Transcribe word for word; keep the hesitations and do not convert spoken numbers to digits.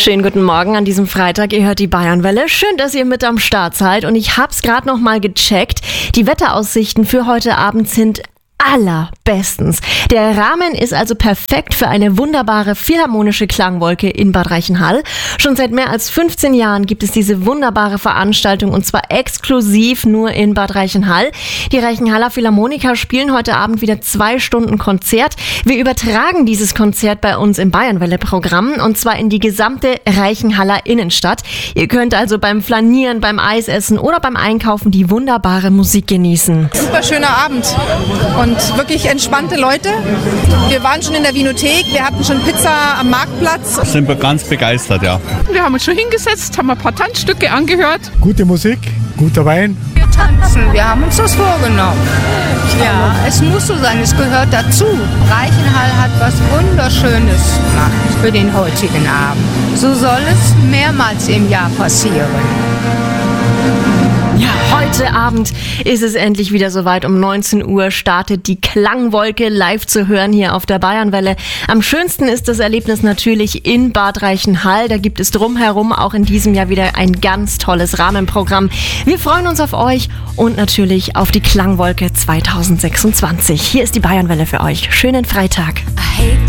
Schönen guten Morgen an diesem Freitag. Ihr hört die Bayernwelle. Schön, dass ihr mit am Start seid. Und ich hab's gerade noch mal gecheckt. Die Wetteraussichten für heute Abend sind allerbestens. Der Rahmen ist also perfekt für eine wunderbare philharmonische Klangwolke in Bad Reichenhall. Schon seit mehr als fünfzehn Jahren gibt es diese wunderbare Veranstaltung und zwar exklusiv nur in Bad Reichenhall. Die Reichenhaller Philharmoniker spielen heute Abend wieder zwei Stunden Konzert. Wir übertragen dieses Konzert bei uns im Bayernwelle-Programm und zwar in die gesamte Reichenhaller Innenstadt. Ihr könnt also beim Flanieren, beim Eisessen oder beim Einkaufen die wunderbare Musik genießen. Super schöner Abend. Und wirklich entspannte Leute. Wir waren schon in der Winothek, wir hatten schon Pizza am Marktplatz. Sind wir ganz begeistert, ja. Wir haben uns schon hingesetzt, haben ein paar Tanzstücke angehört. Gute Musik, guter Wein. Wir tanzen, wir haben uns das vorgenommen. Ja, es muss so sein, es gehört dazu. Reichenhall hat was Wunderschönes gemacht für den heutigen Abend. So soll es mehrmals im Jahr passieren. Ja, heute Abend ist es endlich wieder soweit. Um neunzehn Uhr startet die Klangwolke live zu hören hier auf der Bayernwelle. Am schönsten ist das Erlebnis natürlich in Bad Reichenhall. Da gibt es drumherum auch in diesem Jahr wieder ein ganz tolles Rahmenprogramm. Wir freuen uns auf euch und natürlich auf die Klangwolke zwanzig sechsundzwanzig. Hier ist die Bayernwelle für euch. Schönen Freitag.